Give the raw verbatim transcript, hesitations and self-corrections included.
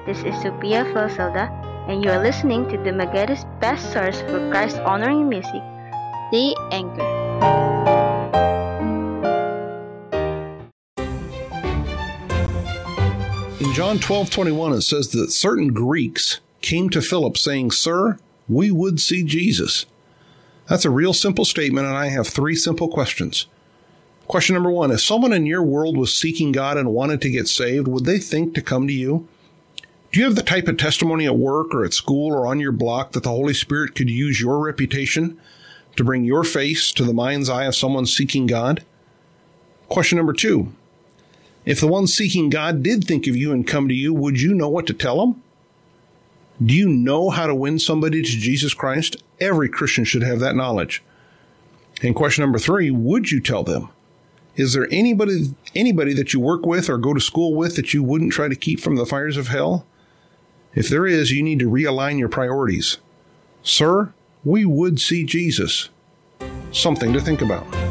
This is Sophia Felselda, and you are listening to the Magalla's best source for Christ-honoring music, The Anchor. In John twelve twenty-one, it says that certain Greeks came to Philip saying, "Sir, we would see Jesus." That's a real simple statement, and I have three simple questions. Question number one, if someone in your world was seeking God and wanted to get saved, would they think to come to you? Do you have the type of testimony at work or at school or on your block that the Holy Spirit could use your reputation to bring your face to the mind's eye of someone seeking God? Question number two, if the one seeking God did think of you and come to you, would you know what to tell them? Do you know how to win somebody to Jesus Christ? Every Christian should have that knowledge. And question number three, would you tell them? Is there anybody anybody that you work with or go to school with that you wouldn't try to keep from the fires of hell? If there is, you need to realign your priorities. Sir, we would see Jesus. Something to think about.